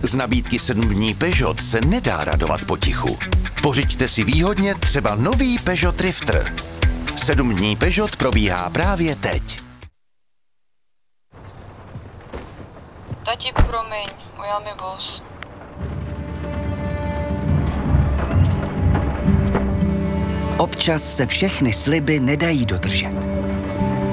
Z nabídky 7 dní Peugeot se nedá radovat potichu. Pořiďte si výhodně třeba nový Peugeot Drifter. 7 dní Peugeot probíhá právě teď. Tati, promiň, ujel mi bus. Občas se všechny sliby nedají dodržet.